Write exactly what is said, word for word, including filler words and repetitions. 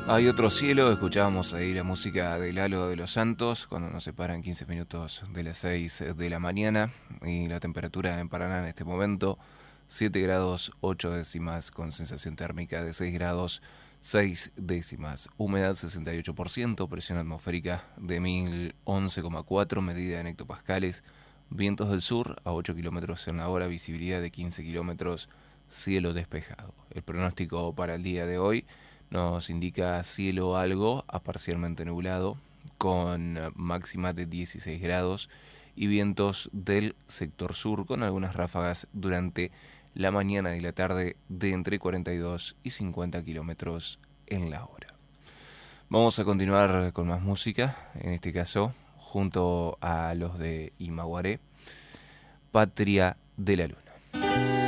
Hay otro cielo, escuchábamos ahí la música de Lalo de los Santos, cuando nos separan quince minutos de las seis de la mañana, y la temperatura en Paraná en este momento, siete grados ocho décimas, con sensación térmica de seis grados seis décimas, humedad sesenta y ocho por ciento, presión atmosférica de mil once coma cuatro, medida en hectopascales, vientos del sur a ocho kilómetros en la hora, visibilidad de quince kilómetros, cielo despejado. El pronóstico para el día de hoy nos indica cielo algo a parcialmente nublado, con máxima de dieciséis grados y vientos del sector sur con algunas ráfagas durante la mañana y la tarde de entre cuarenta y dos y cincuenta kilómetros en la hora. Vamos a continuar con más música, en este caso junto a los de Imaguaré, Patria de la Luna.